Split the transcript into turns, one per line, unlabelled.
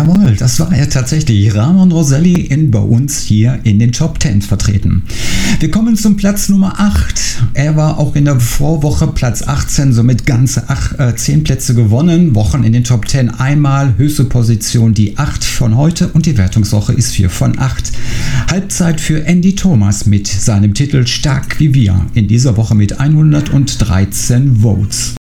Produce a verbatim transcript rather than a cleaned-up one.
Jawohl, das war er tatsächlich. Ramon Roselli in bei uns hier in den Top zehn vertreten. Wir kommen zum Platz Nummer acht. Er war auch in der Vorwoche Platz achtzehn, somit ganze acht, äh, zehn Plätze gewonnen. Wochen in den Top zehn einmal, höchste Position die acht von heute und die Wertungswoche ist vier von acht. Halbzeit für Andy Thomas mit seinem Titel Stark wie wir. In dieser Woche mit hundertdreizehn Votes.